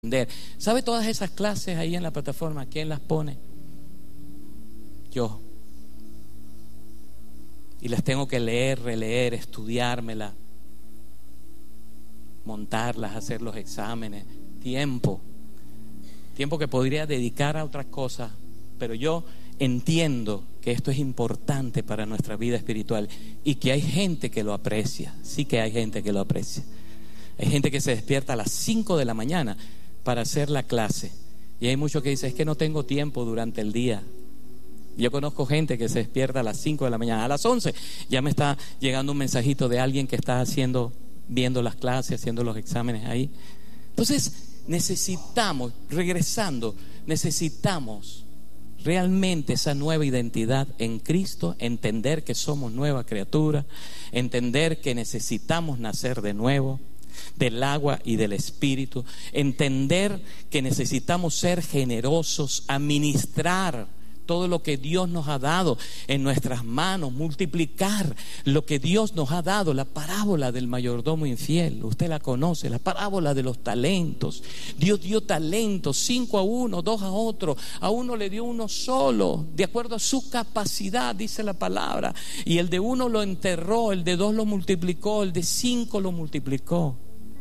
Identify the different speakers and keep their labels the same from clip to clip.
Speaker 1: ¿Sabe todas esas clases ahí en la plataforma? ¿Quién las pone? Yo. Y las tengo que leer, releer, estudiármela, montarlas, hacer los exámenes. Tiempo que podría dedicar a otras cosas, pero yo entiendo que esto es importante para nuestra vida espiritual y que hay gente que lo aprecia. Sí que hay gente que lo aprecia. Hay gente que se despierta a las 5 de la mañana para hacer la clase, y hay muchos que dicen: es que no tengo tiempo durante el día. Yo conozco gente que se despierta a las 5 de la mañana, a las 11 ya me está llegando un mensajito de alguien que está viendo las clases, haciendo los exámenes ahí. Entonces necesitamos realmente esa nueva identidad en Cristo, entender que somos nueva criatura, entender que necesitamos nacer de nuevo del agua y del Espíritu, entender que necesitamos ser generosos, administrar todo lo que Dios nos ha dado en nuestras manos, multiplicar lo que Dios nos ha dado. La parábola del mayordomo infiel, usted la conoce, la parábola de los talentos. Dios dio talentos, 5 a uno, 2 a otro, a uno le dio uno solo, de acuerdo a su capacidad, dice la palabra, y el de uno lo enterró, el de 2 lo multiplicó, el de 5 lo multiplicó.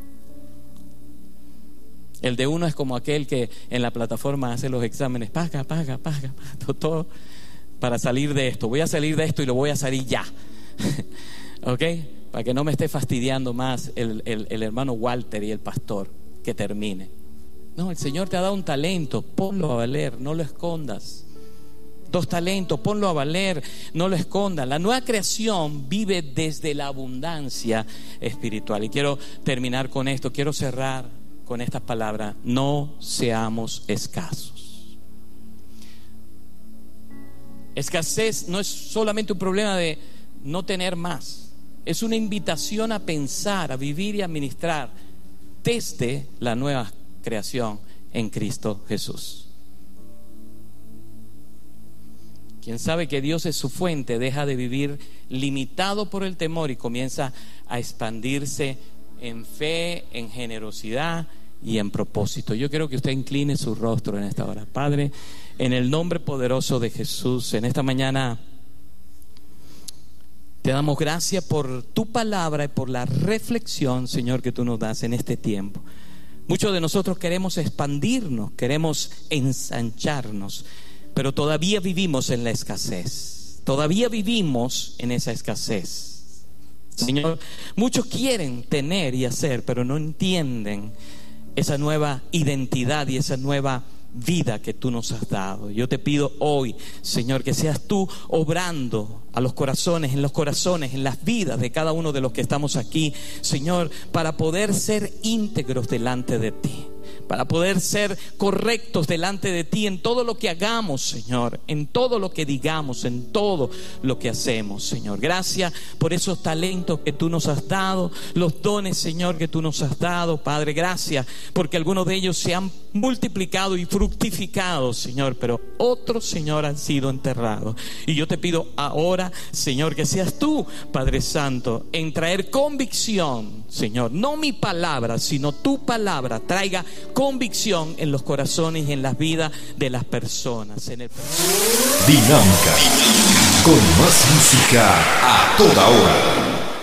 Speaker 1: El de uno es como aquel que en la plataforma hace los exámenes, paga, todo para salir de esto. Voy a salir de esto y lo voy a salir ya. ¿Ok? Para que no me esté fastidiando más el hermano Walter y el pastor, que termine. No, el Señor te ha dado un talento, ponlo a valer, no lo escondas. 2 talentos, ponlo a valer, no lo escondas. La nueva creación vive desde la abundancia espiritual. Y quiero terminar con esto, quiero cerrar con estas palabras: no seamos escasos. Escasez no es solamente un problema de no tener más, es una invitación a pensar, a vivir y a administrar desde la nueva creación en Cristo Jesús. Quien sabe que Dios es su fuente deja de vivir limitado por el temor y comienza a expandirse en fe, en generosidad y en propósito. Yo quiero que usted incline su rostro en esta hora. Padre, en el nombre poderoso de Jesús, en esta mañana te damos gracias por tu palabra y por la reflexión, Señor, que tú nos das en este tiempo. Muchos de nosotros queremos expandirnos, queremos ensancharnos, pero todavía vivimos en la escasez. Todavía vivimos en esa escasez. Señor, muchos quieren tener y hacer, pero no entienden esa nueva identidad y esa nueva vida que tú nos has dado. Yo te pido hoy, Señor, que seas tú obrando a los corazones, en las vidas de cada uno de los que estamos aquí, Señor, para poder ser íntegros delante de ti, para poder ser correctos delante de ti en todo lo que hagamos, Señor, en todo lo que digamos, en todo lo que hacemos, Señor. Gracias por esos talentos que tú nos has dado, los dones, Señor, que tú nos has dado, Padre. Gracias porque algunos de ellos se han multiplicado y fructificado, Señor, pero otros, Señor, han sido enterrados. Y yo te pido ahora, Señor, que seas tú, Padre Santo, en traer convicción, Señor, no mi palabra, sino tu palabra traiga convicción en los corazones y en las vidas de las personas.
Speaker 2: Dinámica, con más música a toda hora.